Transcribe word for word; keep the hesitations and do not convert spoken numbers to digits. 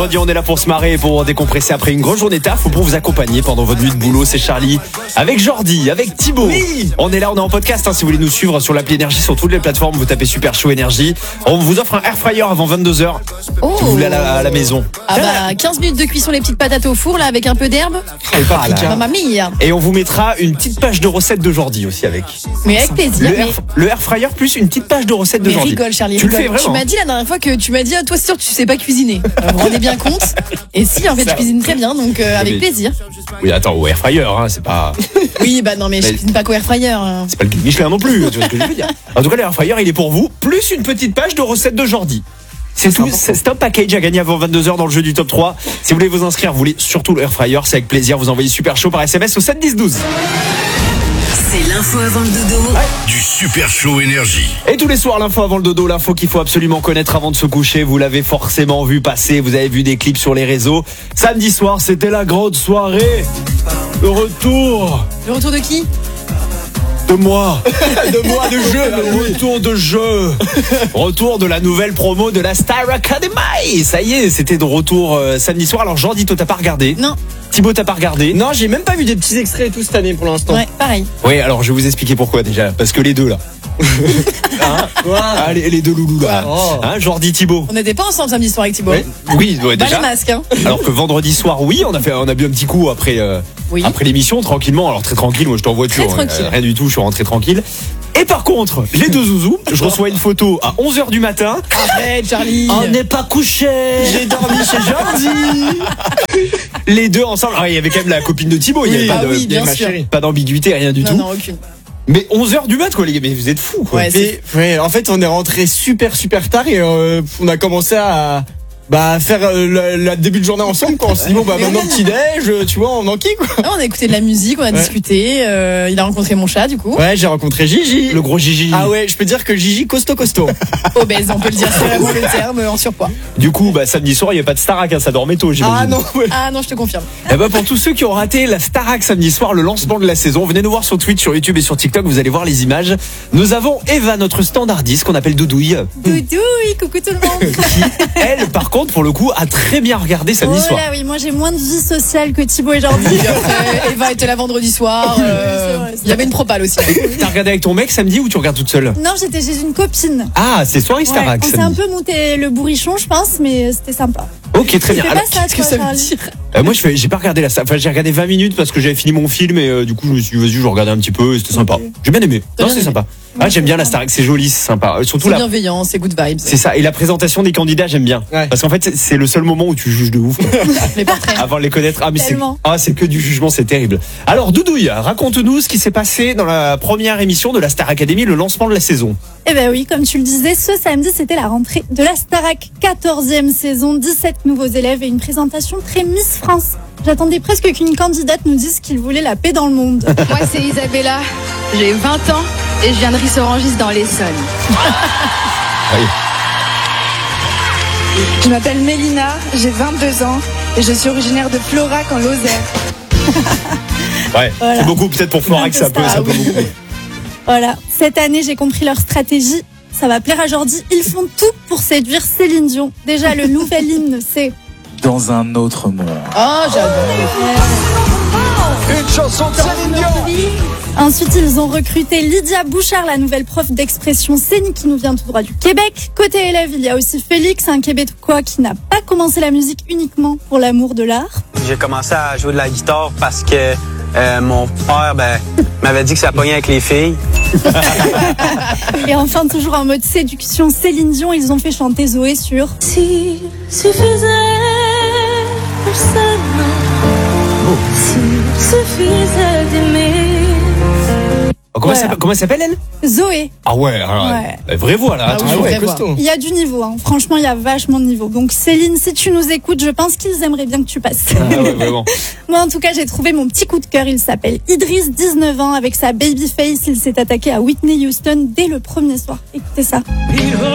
On est là pour se marrer et pour décompresser après une grosse journée taf ou pour vous accompagner pendant votre nuit de boulot. C'est Charlie avec Jordi, avec Thibaut. Oui. On est là, on est en podcast hein, si vous voulez nous suivre sur l'appli Énergie, sur toutes les plateformes. Vous tapez Super Show Énergie. On vous offre un air fryer avant vingt-deux heures. Oh. Si vous voulez à la, à la maison. Ah bah quinze minutes de cuisson, les petites patates au four là avec un peu d'herbe. Et, pas là. Mamma mia. Et on vous mettra une petite page de recettes de Jordi aussi avec. Mais avec plaisir. Le, mais... air, le air fryer plus une petite page de recettes de mais Jordi. rigole Charlie, tu rigole. le fais vraiment. Tu m'as dit la dernière fois que tu m'as dit ah, toi c'est sûr que tu sais pas cuisiner. Vous vous rendez bien compte? Et si en fait Ça... je cuisine très bien donc euh, avec mais... plaisir. Oui attends, au air fryer hein, c'est pas. Oui bah non mais, mais... je cuisine pas qu'au air fryer. Hein. C'est pas le guide Michelin non plus, tu vois ce que je veux dire. En tout cas, le air fryer, il est pour vous, plus une petite page de recettes de Jordi. C'est tout, c'est un package à gagner avant vingt-deux heures dans le jeu du top trois. Si vous voulez vous inscrire, vous voulez surtout le air fryer, c'est avec plaisir, vous envoyez Super Show par S M S au sept dix douze. C'est l'info avant le dodo. Ouais. Du Super Show Énergie. Et tous les soirs, l'info avant le dodo, l'info qu'il faut absolument connaître avant de se coucher. Vous l'avez forcément vu passer, vous avez vu des clips sur les réseaux. Samedi soir, c'était la grande soirée. Le retour. Le retour de qui? De moi. De moi, de jeu. Le retour de jeu. Retour de la nouvelle promo de la Star Academy. Ça y est, c'était de retour euh, samedi soir. Alors Jordi, toi t'as pas regardé? Non. Thibaut, t'as pas regardé? Non, j'ai même pas vu des petits extraits et tout cette année pour l'instant. Ouais, pareil. Oui, alors je vais vous expliquer pourquoi déjà. Parce que les deux là. Hein ah, les, les deux loulous là. Oh. Hein, Jordi, Thibaut. On n'était pas ensemble samedi soir avec Thibaut. Oui, oui ouais, Pas déjà. les masques hein. Alors que vendredi soir, oui, on a fait, on a bu un petit coup après, euh, oui. après l'émission tranquillement. Alors très tranquille, moi je t'en voiture, très tranquille. Euh, rien du tout, je suis rentré tranquille. Et par contre, les deux zouzous, je reçois une photo à onze heures du matin. Arrête Charlie. On n'est pas couché. J'ai dormi chez Jordi. Les deux ensemble. Ah, il y avait quand même la copine de Thibaut. Il y avait Oui, pas, ah de, oui, bien ma sûr. chérie, pas d'ambiguïté, rien du non, tout. Non, aucune. Mais onze heures du mat quoi les gars, mais vous êtes fous quoi. Ouais, Mais, ouais, en fait, on est rentré super super tard et euh, on a commencé à bah faire euh, le, le début de journée ensemble quoi. On s'est dit bon bah maintenant petit déj, tu vois, on enquille quoi. Non, on a écouté de la musique, on a ouais. discuté. Euh, il a rencontré mon chat du coup. Ouais, j'ai rencontré Gigi. Le gros Gigi. Ah ouais, je peux dire que Gigi costaud costaud. Obèse, on peut le dire, c'est vraiment le terme, en surpoids. Du coup, bah samedi soir, il y a pas de Starac, hein, ça dormait tôt, j'imagine. Ah non. Ouais. Ah non, je te confirme. Et bah pour tous ceux qui ont raté la Starac samedi soir, le lancement de la saison, venez nous voir sur Twitch, sur YouTube et sur TikTok, vous allez voir les images. Nous avons Eva, notre standardiste qu'on appelle Doudouille. Doudouille, coucou tout le monde. Qui, elle, par contre, pour le coup, a très bien regardé samedi oh soir. là oui, moi j'ai moins de vie sociale que Thibaut et Jordi. Après, Eva était là vendredi soir. Euh, vrai, il y avait une propale aussi. T'as regardé avec ton mec samedi ou tu regardes toute seule? Non, j'étais chez une copine. Ah, c'est soirée Ouais, Starac on s'est samedi. un peu monté le bourrichon, je pense, mais c'était sympa. Ok, très bien. C'est Alors, pas ça, Qu'est-ce que toi, ça veut Charlie. dire? euh, moi, je fais, j'ai pas regardé la Enfin, j'ai regardé vingt minutes parce que j'avais fini mon film et euh, du coup, je me suis dit, vas-y, je regardais un petit peu et c'était sympa. J'ai bien aimé. T'as Non, bien c'est aimé. sympa. Ah, j'aime bien la Starac, c'est joli, c'est sympa. Euh, surtout C'est la. bienveillant, c'est good vibes. C'est ça. Et la présentation des candidats, j'aime bien. Ouais. Parce qu'en fait, c'est- c'est le seul moment où tu juges de ouf. quoi. Les portraits. Avant de les connaître. Ah, mais c'est, Tellement. ah, c'est que du jugement, c'est terrible. Alors, Doudouille, raconte-nous ce qui s'est passé dans la première émission de la Star Academy, le lancement de la saison. Eh ben oui, comme tu le disais, ce samedi, c'était la rentrée de la Starac, quatorzième saison, dix-sept nouveaux élèves et une présentation très Miss France. J'attendais presque qu'une candidate nous dise qu'il voulait la paix dans le monde. Moi, c'est Isabella. J'ai vingt ans et je viens de Rissorangis dans l'Essonne. Oui. Je m'appelle Mélina, j'ai vingt-deux ans et je suis originaire de Florac en Lozère. Ouais. Voilà. C'est beaucoup, peut-être pour Florac, ça peut, ça peut beaucoup. Voilà, cette année, j'ai compris leur stratégie. Ça va plaire à Jordi. Ils font tout pour séduire Céline Dion. Déjà, le nouvel hymne, c'est... Dans un autre monde. Oh, j'adore. Une chanson de Céline Dion. Ensuite, ils ont recruté Lydia Bouchard, la nouvelle prof d'expression scénique qui nous vient tout droit du Québec. Côté élève, il y a aussi Félix, un Québécois qui n'a pas commencé la musique uniquement pour l'amour de l'art. J'ai commencé à jouer de la guitare parce que euh, mon père ben, m'avait dit que ça pognait avec les filles. Et enfin, toujours en mode séduction, Céline Dion, ils ont fait chanter Zoé sur... S'il suffisait seulement, s'il suffisait d'aimer. Oh, comment, Voilà. ça, comment elle s'appelle, elle? Zoé. Ah ouais, alors, Ouais. euh, vraie voix, là. Ah oui, attention. je ouais, voudrais voir. costaud. Il y a du niveau, hein. Franchement, il y a vachement de niveau. Donc Céline, si tu nous écoutes, je pense qu'ils aimeraient bien que tu passes. Ah ouais, vraiment. Moi, en tout cas, j'ai trouvé mon petit coup de cœur. Il s'appelle Idriss, dix-neuf ans. Avec sa baby face, il s'est attaqué à Whitney Houston dès le premier soir. Écoutez ça.